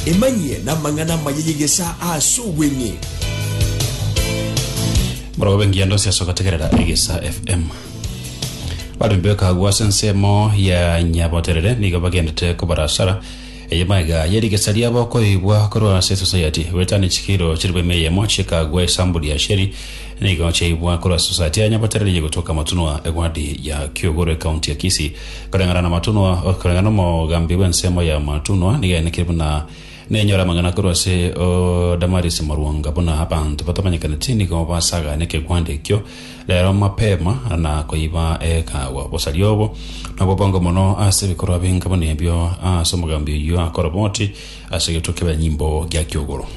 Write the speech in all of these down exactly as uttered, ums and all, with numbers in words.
emanye na mangana mayegesa asubwenye Moro bengi ando sia soka tegerera egesa F M. Bado mbeka gwasensemo ya nyaboterere niga bagendete ko barasara eyemaiga yerigesalia bako ibwa korwa society wetani chikiro chirwe meye mochika gwe sambuli ya sheri niga cheibwa korwa society ya nyaboterere yegotoka matunwa egwadi ya Kyogoro county ya Kisii karangana na matunwa karangana mo gambiwe nsemo ya matunwa niga nekibuna nenyora mangana korwa se o Damaris Maruanga bona abantu batamanyikana tini ko basaga neke gwande kyo lero mapema na koiba ekawa bosaliobo na bobongo mono ase bikorwa binga bone byo asomugambi yo akoroboti asegetoke nyimbo gya Kyogoro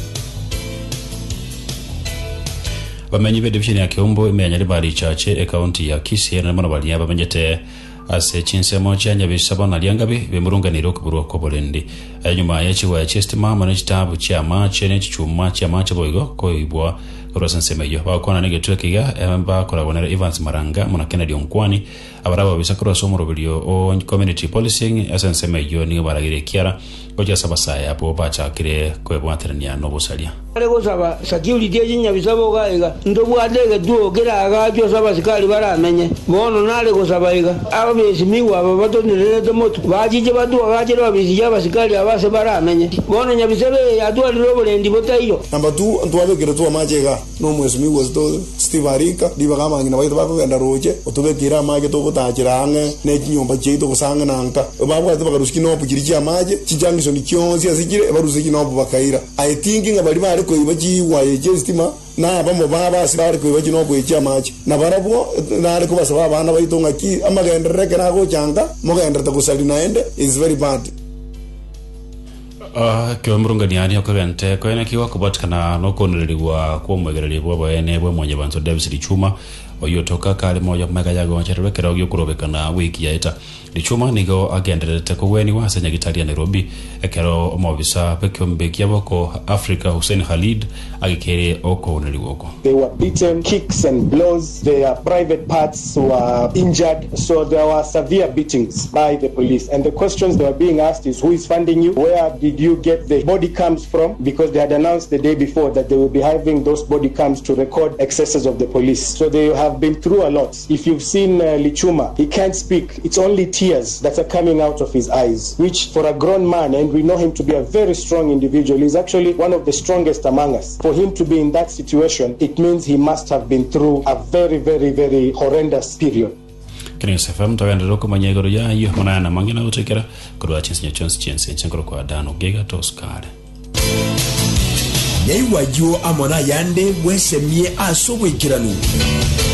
bamenyi be division ya Kyombo imenya libali chache e county ya Kisii na mono bali abamenyete ase chinsemo chanya bisabana lyangabe bemurunganiro kuburo ko bolendi anyuma yachiwa chestima mana chitabu cha mache ne chichuma cha mache boigo ko ibwa korosansema yo bakona nege twekiga emba korabonera Evans Maranga mona Kennedy Onkwani abaraba bisakoro somoro bilio o community policing asansema yo ni baragire kiara koja sabasaya apo bacha kire ko ebwaterania no bosalia Lego saba security ejinya bisabo gaiga ndobwadege duo gira agajo saba sikali baramenye bono nale go saba iga abo besimiwa abo batonere de moto bajije badu agajero abizija basikali abase baramenye bono nyabisebe yadwa lirobole ndibotayo number two ntwabe kire tu amajega no mwesimiwa sto stivarika dibagama ngina baito bakugenda roje otobe kira amaje to botachiranga ne kinyomba cheito kusanga nanka babwa to bakarushiki no bugiriki amaje kijangisho ni kyonzi azigire baruziki no bakaira I thinking abali bari ko ibaji waye jestima na bamo baba sibari ko ibaji no bwechi amaje na barabo na ari ko basaba bana bayitonga ki amagendere kana go changa mogendere to kusali naende is very bad. Ah uh, Kyomurunga ni ani okorente ko ene kiwa kubatkana no konelirwa ko mwegerere bwo bene bwo mwenye bantu Davis Lichuma oyotoka kale moyo kumeka yago cherwekera ogyo kurobekana wiki yaita Lichuma nigo agenderete ko weni wasenya gitaria Nairobi ekero omobisa pekyombe kyaboko Africa Hussein Khalid agikere oko neliwoko. They were beaten, kicks and blows. Their private parts were injured, so there were severe beatings by the police, and the questions they were being asked is who is funding you, where did you get the body cams from, because they had announced the day before that they will be having those body cams to record excesses of the police. So they have been through a lot. If you've seen uh, Lichuma, he can't speak. It's only tears that are coming out of his eyes, which for a grown man, and we know him to be a very strong individual, he's actually one of the strongest among us. For him to be in that situation, it means he must have been through a very, very, very horrendous period. Kini sefam to yanda loko manyegoro ya iyo mona na mangina utekera kurwa chinsinya chonsi chense chenkoro kwa dano giga toskare. Nyai wajo amona yande wesemie asobwe kiranu.